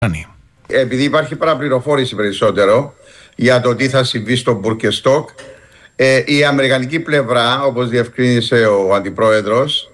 Επειδή υπάρχει παραπληροφόρηση περισσότερο για το τι θα συμβεί στο Μπουρκεστόκ, η αμερικανική πλευρά, όπως διευκρίνησε ο Αντιπρόεδρος,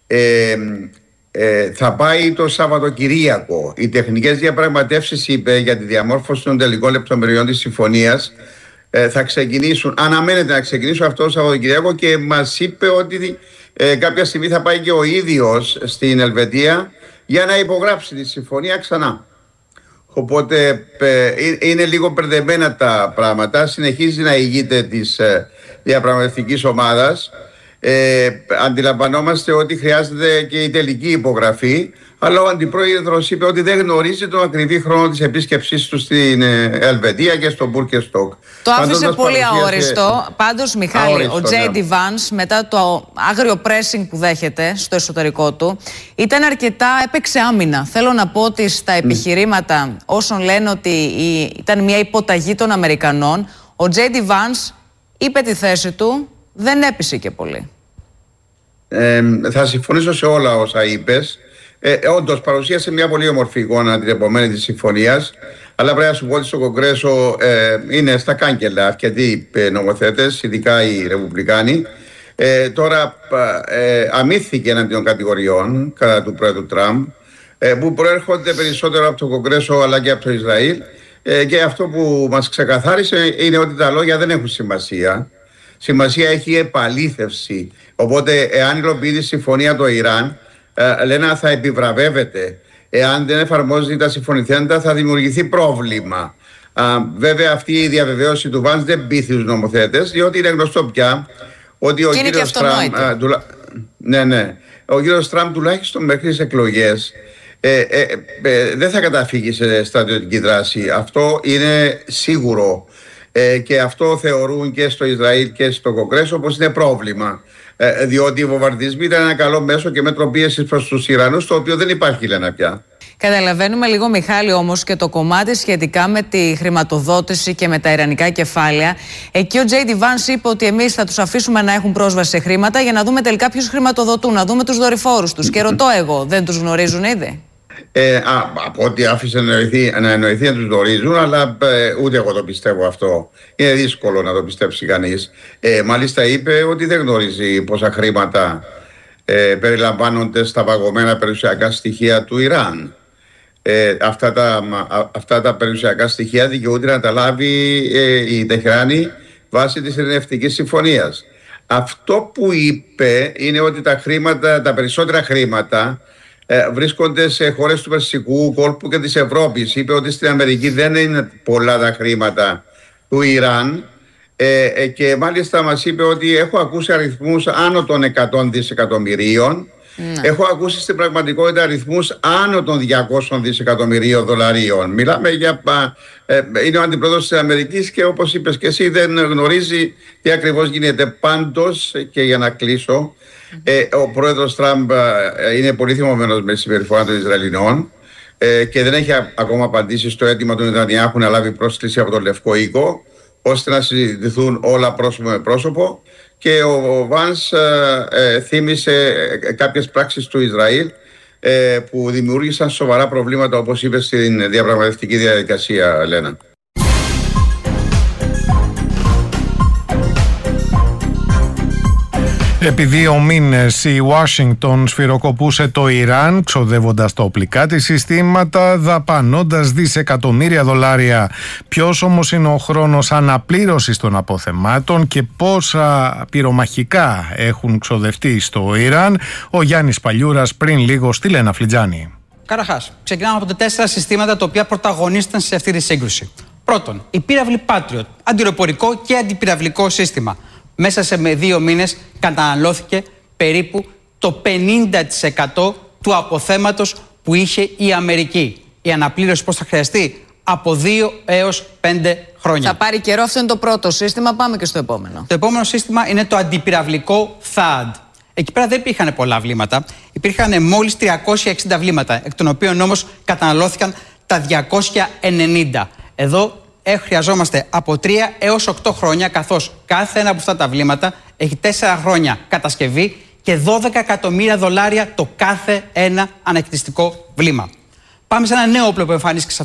θα πάει το Σαββατοκυριακό. Οι τεχνικές διαπραγματεύσεις, είπε, για τη διαμόρφωση των τελικών λεπτομεριών της συμφωνίας θα ξεκινήσουν, αναμένεται να ξεκινήσουν αυτό το Σαββατοκυριακό, και μας είπε ότι κάποια στιγμή θα πάει και ο ίδιος στην Ελβετία για να υπογράψει τη συμφωνία ξανά. Οπότε είναι λίγο μπερδεμένα τα πράγματα. Συνεχίζει να ηγείται της διαπραγματευτικής ομάδας. Αντιλαμβανόμαστε ότι χρειάζεται και η τελική υπογραφή, αλλά ο Αντιπρόεδρος είπε ότι δεν γνωρίζει τον ακριβή χρόνο της επίσκεψής του στην Ελβετία και στο Μπουρκεστόκ. Το άφησε πολύ αόριστο. Πάντως, Μιχάλη, ο J.D. Vance, μετά το άγριο pressing που δέχεται στο εσωτερικό του, έπαιξε άμυνα. Θέλω να πω ότι στα επιχειρήματα όσων λένε ότι ήταν μια υποταγή των Αμερικανών, ο J.D. Vance είπε τη θέση του, δεν έπεισε και πολύ. Θα συμφωνήσω σε όλα όσα είπες. Όντως παρουσίασε μια πολύ όμορφη εικόνα την επομένη της συμφωνίας, αλλά πρέπει να σου πω ότι στο Κογκρέσο είναι στα κάγκελα αρκετοί νομοθέτες, ειδικά οι Ρεπουμπλικάνοι. Τώρα αμύθηκε εναντίον κατηγοριών κατά του Πρόεδρου Τραμπ, που προέρχονται περισσότερο από το Κογκρέσο αλλά και από το Ισραήλ, και αυτό που μας ξεκαθάρισε είναι ότι τα λόγια δεν έχουν σημασία. Σημασία έχει η επαλήθευση. Οπότε, εάν υλοποιεί τη συμφωνία το Ιράν, λένε θα επιβραβεύεται. Εάν δεν εφαρμόζει τα συμφωνηθέντα, θα δημιουργηθεί πρόβλημα. Βέβαια, αυτή η διαβεβαίωση του Βάνς δεν πείθει τους νομοθέτες, διότι είναι γνωστό πια ότι ο κύριος Τραμπ. Ο κύριος Τραμπ, τουλάχιστον μέχρι τις εκλογές, δεν θα καταφύγει σε στρατιωτική δράση. Αυτό είναι σίγουρο. Και αυτό θεωρούν και στο Ισραήλ και στο Κογκρέσο πως είναι πρόβλημα. Διότι οι βομβαρδισμοί ήταν ένα καλό μέσο και μέτρο πίεσης προς τους Ιρανούς, το οποίο δεν υπάρχει, λένε πια. Καταλαβαίνουμε λίγο, Μιχάλη, όμως και το κομμάτι σχετικά με τη χρηματοδότηση και με τα ιρανικά κεφάλαια. Εκεί ο J.D. Vance είπε ότι εμείς θα τους αφήσουμε να έχουν πρόσβαση σε χρήματα για να δούμε τελικά ποιους χρηματοδοτούν, να δούμε τους δορυφόρους τους. Και ρωτώ εγώ, δεν τους γνωρίζουν ήδη? Από ό,τι άφησε να εννοηθεί να τους γνωρίζουν, αλλά ούτε εγώ το πιστεύω αυτό. Είναι δύσκολο να το πιστέψει κανείς. Μάλιστα είπε ότι δεν γνωρίζει πόσα χρήματα περιλαμβάνονται στα παγωμένα περιουσιακά στοιχεία του Ιράν. Αυτά τα περιουσιακά στοιχεία δικαιούται να τα λάβει η Τεχράνη βάσει της ειρηνευτικής συμφωνίας. Αυτό που είπε είναι ότι τα περισσότερα χρήματα βρίσκονται σε χώρες του Περσικού κόλπου και της Ευρώπης. Είπε ότι στην Αμερική δεν είναι πολλά τα χρήματα του Ιράν, και μάλιστα μας είπε ότι έχω ακούσει αριθμούς άνω των 100 δισεκατομμυρίων. Έχω ακούσει στην πραγματικότητα αριθμούς άνω των 200 δισεκατομμυρίων δολαρίων. Μιλάμε για... είναι ο Αντιπρόεδρος της Αμερικής και, όπως είπες και εσύ, δεν γνωρίζει τι ακριβώς γίνεται. Πάντως, και για να κλείσω, ο πρόεδρος Τραμπ είναι πολύ θυμωμένος με τη συμπεριφορά των Ισραηλινών, και δεν έχει ακόμα απαντήσει στο αίτημα του Νετανιάχου να λάβει πρόσκληση από τον Λευκό Οίκο, ώστε να συζητηθούν όλα πρόσωπο με πρόσωπο. Και ο Βάνς θύμισε κάποιες πράξεις του Ισραήλ που δημιούργησαν σοβαρά προβλήματα, όπως είπε, στην διαπραγματευτική διαδικασία, Λένα. Επί 2 μήνες η Ουάσιγκτον σφυροκοπούσε το Ιράν, ξοδεύοντας τα οπλικά της συστήματα, δαπανώντας δισεκατομμύρια δολάρια. Ποιος όμως είναι ο χρόνος αναπλήρωσης των αποθεμάτων και πόσα πυρομαχικά έχουν ξοδευτεί στο Ιράν? Ο Γιάννης Παλιούρας πριν λίγο στη Λένα Φλιτζάνη. Καταρχάς, ξεκινάμε από τα 4 συστήματα τα οποία πρωταγωνίστηκαν σε αυτή τη σύγκρουση. Πρώτον, η πύραυλη Patriot, αντιροπορικό και αντιπυραυλικό σύστημα. Μέσα σε 2 μήνες καταναλώθηκε περίπου το 50% του αποθέματος που είχε η Αμερική. Η αναπλήρωση πώς θα χρειαστεί? Από 2 έως 5 χρόνια. Θα πάρει καιρό. Αυτό είναι το πρώτο σύστημα. Πάμε και στο επόμενο. Το επόμενο σύστημα είναι το αντιπυραυλικό THAAD. Εκεί πέρα δεν υπήρχαν πολλά βλήματα. Υπήρχαν μόλις 360 βλήματα, εκ των οποίων όμως καταναλώθηκαν τα 290. Εδώ χρειαζόμαστε από 3 έως 8 χρόνια, καθώς κάθε ένα από αυτά τα βλήματα έχει 4 χρόνια κατασκευή και $12 εκατομμύρια το κάθε ένα ανακτιστικό βλήμα. πάμε σε ένα νέο όπλο που εμφανίστηκε